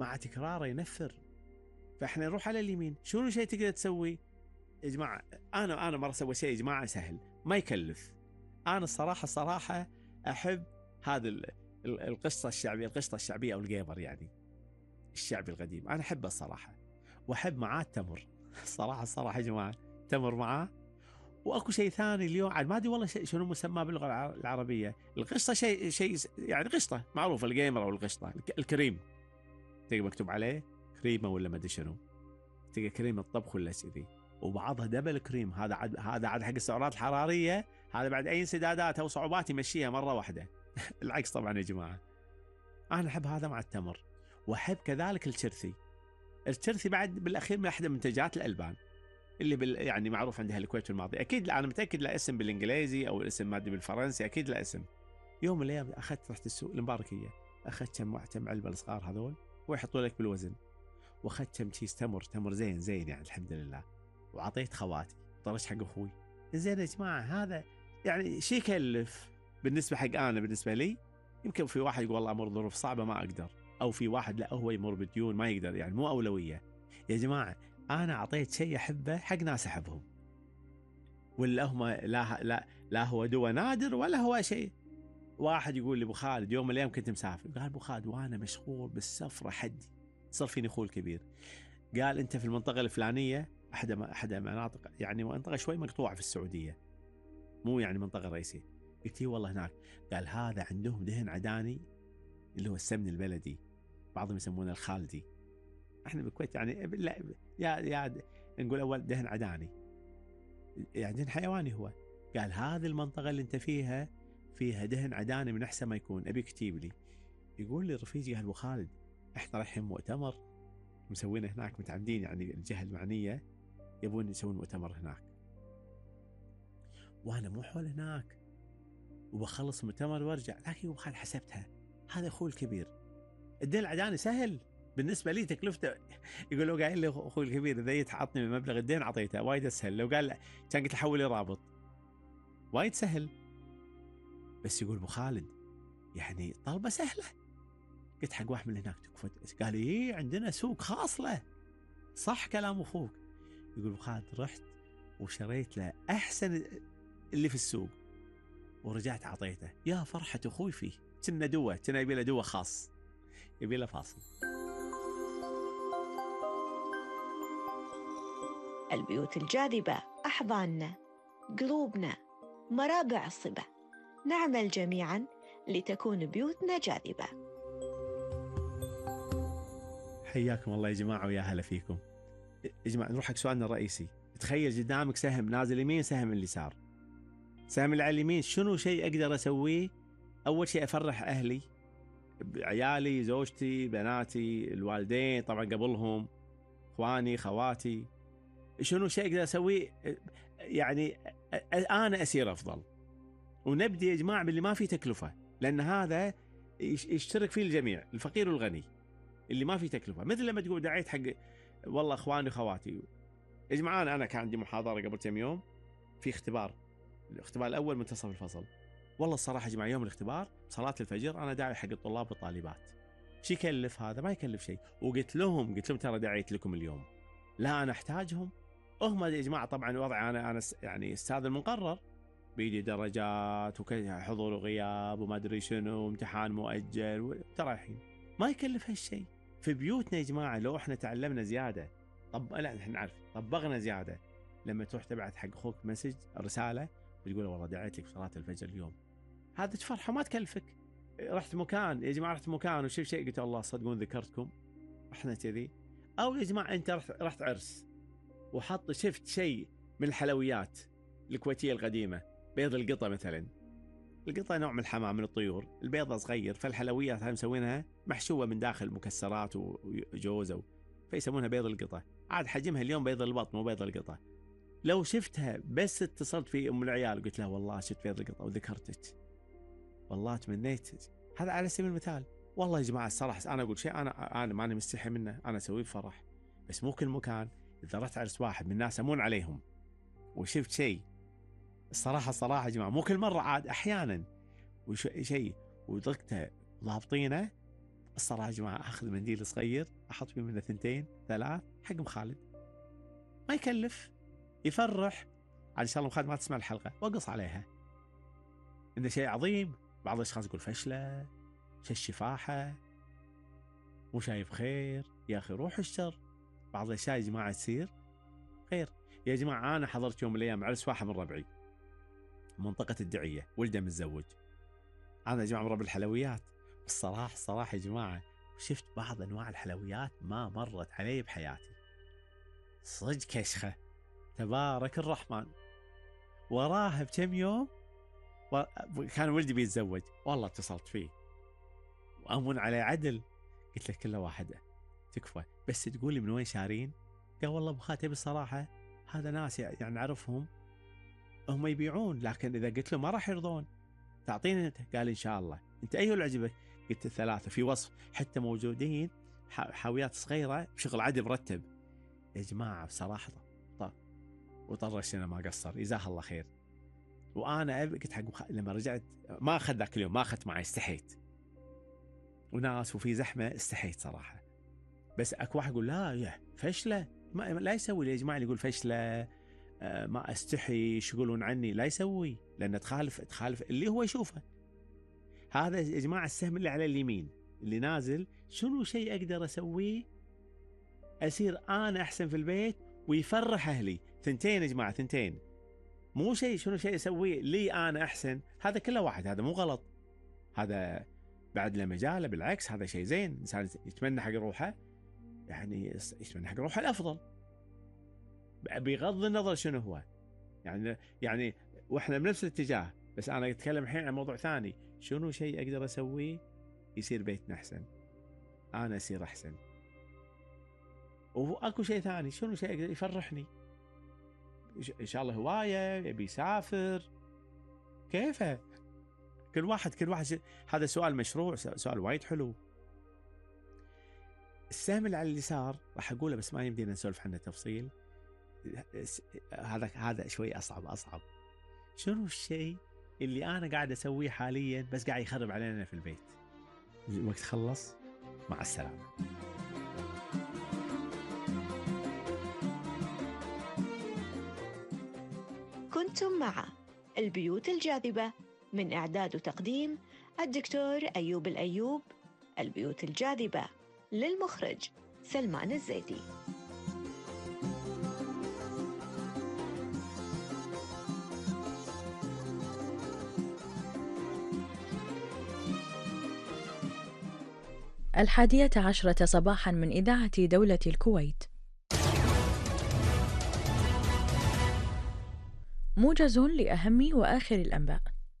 مع تكراره ينفر. فاحنا نروح على اليمين. شنو شيء تقدر تسوي يا جماعه؟ انا مره سويت شيء يا جماعه سهل ما يكلف. انا الصراحه احب هذا القصه الشعبيه او الجيمر يعني الشعبي القديم. انا احبه الصراحه، واحب معاه التمر. الصراحه يا جماعه تمر معاه. واكو شيء ثاني اليوم عاد ما ادري والله شنو مسماه باللغه العربيه. القشطه شيء يعني قشطه معروفه الجيمر او القشطه الكريم تلقى مكتوب عليه كريمه ولا ما ادري شنو، تلقى كريمه الطبخ ولا كذي، وبعضها دبل كريم. هذا عاد حق السعرات الحراريه، هذا بعد اي انسدادات او صعوبات يمشيها مره واحده. العكس طبعا يا جماعه. انا احب هذا مع التمر، واحب كذلك الشرثي بعد بالاخير من احدى منتجات الالبان اللي يعني معروف عندها الكويت الماضي. اكيد انا متاكد لا اسم بالانجليزي او الاسم مادي بالفرنسي، اكيد لا اسم. يوم من الايام اخذت رحت السوق المباركيه، اخذت كم علبه الصغار هذول ويحطوا لك بالوزن، واخذت كم كيس تمر زين يعني الحمد لله، وعطيت خواتي طرش حق اخوي. زين يا جماعه هذا يعني شيء يكلف بالنسبه حق بالنسبه لي. يمكن في واحد يقول والله امر ظروف صعبه ما اقدر، او في واحد لا هو يمر بديون ما يقدر، يعني مو اولويه. يا جماعه انا اعطيت شيء احبه حق ناس احبهم، ولا هم لا هو دواء نادر ولا هو شيء. واحد يقول لي ابو خالد يوم من الايام كنت مسافر، قال ابو خالد وانا مشغول بالسفره حدي، صار فيني اخوي الكبير، قال انت في المنطقه الفلانيه احدى مناطق يعني منطقه شوي مقطوعه في السعوديه، مو يعني منطقه رئيسيه. قلت والله هناك. قال هذا عندهم دهن عداني اللي هو السمن البلدي، بعضهم يسمونه الخالدي، احنا بالكويت يعني لا يا نقول اول دهن عداني يعني دهن حيواني هو. قال هذه المنطقه اللي انت فيها دهن عداني من احسن ما يكون، ابي اكتب لي. يقول لي رفيجي ابو خالد احنا رايحين مؤتمر مسوينه هناك متعمدين، يعني الجهه المعنيه يبون يسوون مؤتمر هناك، وانا مو حول هناك وبخلص المؤتمر وارجع. لكن ابو خالد حسبتها، هذا اخوي الكبير الدهن العداني سهل بالنسبه لي تكلفته. يقول له قايل لي اخوي الكبير اذا يتعطني من مبلغ الدين اعطيته وايد اسهل. لو قال كان قلت له حول لي رابط وايد سهل. بس يقول ابو خالد يعني طلبه سهله. قلت حق واحد من هناك تكفت، قال ايه عندنا سوق خاص له. صح كلام اخوك. يقول ابو خالد رحت وشريت له احسن اللي في السوق ورجعت اعطيته. يا فرحه اخوي فيه، كنا يبي له دواء خاص، يبي له فاصل. البيوت الجاذبة أحضاننا، قلوبنا، مرابع الصبا، نعمل جميعاً لتكون بيوتنا جاذبة. حياكم الله يا جماعة ويا هلا فيكم. يا جماعة نروح حق سؤالنا الرئيسي. تخيل قدامك سهم نازل يمين سهم اليسار. سهم اللي على اليمين شنو شيء أقدر أسويه؟ أول شيء أفرح أهلي، عيالي، زوجتي، بناتي، الوالدين طبعا قبلهم، إخواني، خواتي. شنو شيء أقدر أسويه يعني أنا أسير أفضل. ونبدي يا جماعة باللي ما فيه تكلفة، لأن هذا يشترك فيه الجميع، الفقير والغني، اللي ما فيه تكلفة. مثل لما تقول دعيت حق والله إخواني وخواتي. يا جماعة أنا كان عندي محاضرة قبل كم يوم في اختبار، الاختبار الأول منتصف الفصل. والله الصراحة يا جماعة يوم الاختبار صلاة الفجر أنا داعي حق الطلاب والطالبات. شي يكلف هذا؟ ما يكلف شيء. وقلت لهم ترى دعيت لكم اليوم، لا أنا أحتاجهم. هم يا جماعة طبعا وضعي أنا يعني أستاذ المقرر، بيدي درجات وحضور وغياب وما أدري شنو وامتحان مؤجل ترى الحين ما يكلف هالشيء. في بيوتنا يا جماعة لو احنا تعلمنا زيادة، لا احنا نعرف طبقنا زيادة، لما تروح تبعث حق أخوك مسج رسالة وتقول والله دعيت لك صلاة الفجر اليوم، هذا فرحة ما تكلفك. رحت مكان يا جماعة، رحت مكان وشوف شيء قلت الله صدقون ذكرتكم احنا كذي. أو يا جماعة أنت رحت عرس شفت شيء من الحلويات الكويتية القديمة، بيض القطة مثلا. القطة نوع من الحمام من الطيور، البيضة صغير، فالحلويات هاي مسوينها محشوة من داخل مكسرات وجوز فيسمونها بيض القطة. عاد حجمها اليوم بيض البط مو بيض القطة. لو شفتها بس اتصلت في أم العيال قلت لها والله شفت بيض القطة وذكرتك، والله تمنيت. هذا على سبيل المثال. والله يا جماعة الصراحة أنا أقول شيء أنا ماني مستحي منه، أنا أسويه بفرح. بس مو كل مكان إذا رحت عرس واحد من الناس أمون عليهم وشفت شيء، الصراحة يا جماعة مو كل مرة، عاد أحيانا شيء وضقته ضابطينه الصراحة يا جماعة أخذ منديل صغير أحط فيه منه 2 3 حق أم خالد، ما يكلف، يفرح. إن شاء الله أم خالد ما تسمع الحلقة وأقص عليها إنه شيء عظيم. بعض الأشخاص يقول فشلة، الشفاحة، مو شايف خير يا أخي، روح اشتر. بعض الأشياء يا جماعة تصير خير. يا جماعة أنا حضرت يوم من الأيام عرس واحد من ربعي منطقة الدعية، ولده متزوج. أنا يا جماعة من ربع الحلويات، الصراحة يا جماعة شفت بعض أنواع الحلويات ما مرت علي بحياتي، صدق كشخة تبارك الرحمن. وراها بكم يوم كان ولدي بيتزوج، والله اتصلت فيه وأمن عليه عدل، قلت له كله واحدة تكفى، بس تقول لي من وين شارين؟ قال والله بخاتي بالصراحة هذا ناس يعني نعرفهم، هم يبيعون، لكن إذا قلت له ما راح يرضون، تعطيني أنت. قال إن شاء الله. أنت أيه اللي عجبك؟ قلت 3 في وصف حتى موجودين، حاويات صغيرة بشغل عادي مرتب. يا جماعة بصراحة وطرشنا ما قصر، جزاه الله خير. وأنا قلت حق لما رجعت ما أخذ ذاك اليوم، ما أخذت معي، استحيت، وناس وفي زحمة استحيت صراحة. بس أكو واحد يقول لا يا فشلة، لا يسوي. يا جماعة اللي يقول فشلة ما استحي شو يقولون عني، لا يسوي، لأن تخالف اللي هو يشوفه. هذا يا جماعة السهم اللي على اليمين اللي نازل، شنو شيء أقدر أسويه أصير أنا أحسن في البيت ويفرح أهلي. 2 يا جماعة، 2 مو شيء شنو شيء أسويه لي أنا أحسن. هذا كله واحد، هذا مو غلط، هذا بعد له مجاله، بالعكس هذا شيء زين. إنسان يتمنى حق روحه، يعني يتمنى حق روحه الأفضل بغض النظر شنو هو. يعني وإحنا بنفس الاتجاه، بس أنا أتكلم الحين عن موضوع ثاني. شنو شيء أقدر أسويه يصير بيتنا أحسن، أنا أصير أحسن. وأكو شيء ثاني، شنو شيء أقدر يفرحني، إن شاء الله هواية، يبي يسافر، كيفه. كل واحد هذا سؤال مشروع، سؤال وايد حلو. السهم اللي على اليسار راح أقوله بس ما يمدينا نسولف عنه تفصيل، هذا شوي أصعب. شنو الشيء اللي أنا قاعد أسويه حاليا بس قاعد يخرب علينا في البيت؟ الوقت خلص، مع السلامة. كنتم مع البيوت الجاذبة، من إعداد وتقديم الدكتور أيوب الأيوب. البيوت الجاذبة، للمخرج سلمان الزيدي. الحادية عشرة صباحاً من إذاعة دولة الكويت. موجز لأهم وآخر الأنباء.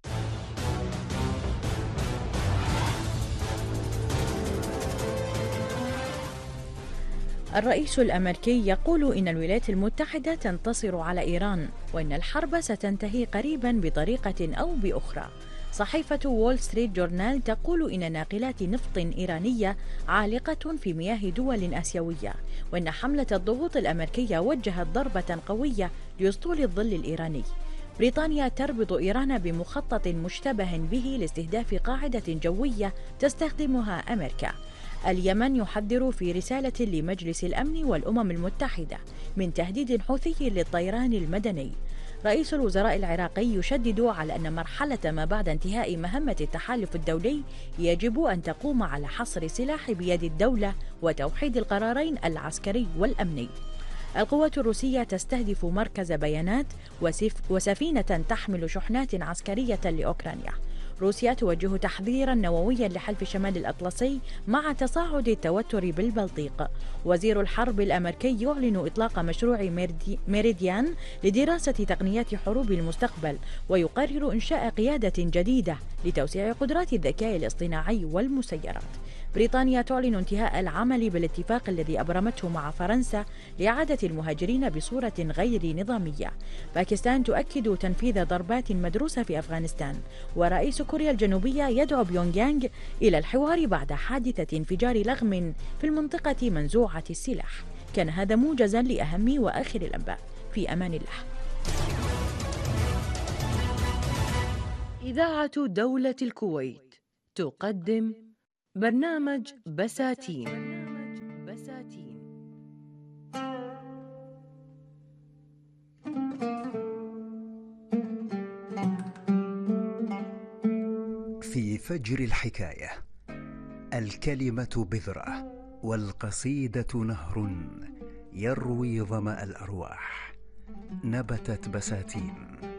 الرئيس الأمريكي يقول إن الولايات المتحدة تنتصر على إيران، وإن الحرب ستنتهي قريباً بطريقة أو بأخرى. صحيفة وول ستريت جورنال تقول إن ناقلات نفط إيرانية عالقة في مياه دول آسيوية، وإن حملة الضغوط الأمريكية وجهت ضربة قوية لأسطول الظل الإيراني. بريطانيا تربط إيران بمخطط مشتبه به لاستهداف قاعدة جوية تستخدمها أمريكا. اليمن يحذر في رسالة لمجلس الأمن والأمم المتحدة من تهديد حوثي للطيران المدني. رئيس الوزراء العراقي يشدد على أن مرحلة ما بعد انتهاء مهمة التحالف الدولي يجب أن تقوم على حصر السلاح بيد الدولة وتوحيد القرارين العسكري والأمني. القوات الروسية تستهدف مركز بيانات وسفينة تحمل شحنات عسكرية لأوكرانيا. روسيا توجه تحذيرا نوويا لحلف شمال الأطلسي مع تصاعد التوتر بالبلطيق. وزير الحرب الأمريكي يعلن إطلاق مشروع ميريديان لدراسة تقنيات حروب المستقبل، ويقرر إنشاء قيادة جديدة لتوسيع قدرات الذكاء الاصطناعي والمسيرات. بريطانيا تعلن انتهاء العمل بالاتفاق الذي أبرمته مع فرنسا لإعادة المهاجرين بصورة غير نظامية. باكستان تؤكد تنفيذ ضربات مدروسة في أفغانستان. ورئيس كوريا الجنوبية يدعو بيونغ يانغ إلى الحوار بعد حادثة انفجار لغم في المنطقة منزوعة السلاح. كان هذا موجزا لأهم وآخر الأنباء. في أمان الله. إذاعة دولة الكويت تقدم برنامج بساتين. في فجر الحكاية الكلمة بذرة والقصيدة نهر يروي ظمأ الأرواح. نبتت بساتين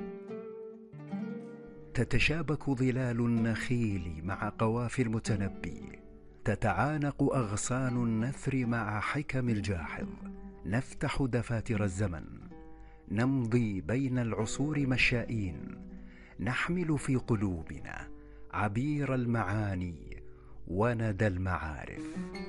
تتشابك ظلال النخيل مع قوافي المتنبي، تتعانق أغصان النثر مع حكم الجاحظ. نفتح دفاتر الزمن، نمضي بين العصور مشائين، نحمل في قلوبنا عبير المعاني وندى المعارف.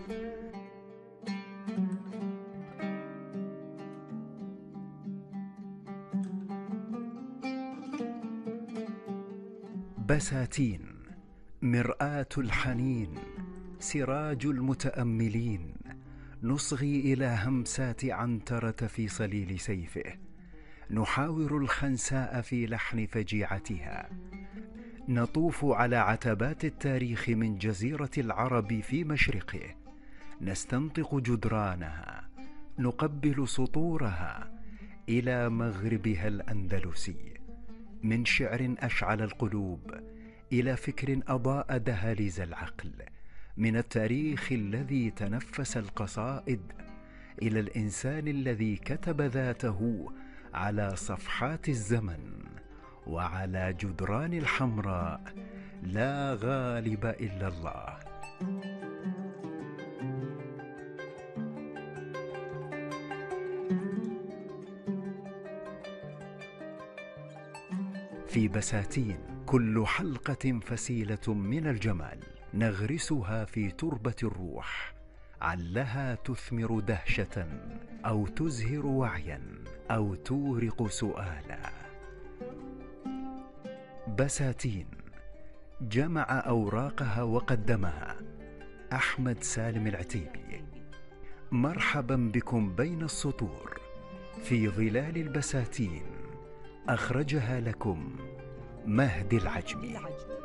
بساتين مرآة الحنين، سراج المتأملين، نصغي إلى همسات عنترة في صليل سيفه، نحاور الخنساء في لحن فجيعتها، نطوف على عتبات التاريخ من جزيرة العرب في مشرقه، نستنطق جدرانها، نقبل سطورها إلى مغربها الأندلسي. من شعر أشعل القلوب إلى فكر أضاء دهاليز العقل، من التاريخ الذي تنفس القصائد إلى الإنسان الذي كتب ذاته على صفحات الزمن وعلى جدران الحمراء. لا غالب إلا الله. في بساتين كل حلقة فسيلة من الجمال، نغرسها في تربة الروح، علها تثمر دهشة أو تزهر وعيا أو تورق سؤالا. بساتين جمع أوراقها وقدمها أحمد سالم العتيبي. مرحبا بكم بين السطور في ظلال البساتين. أخرجها لكم مهدي العجمي.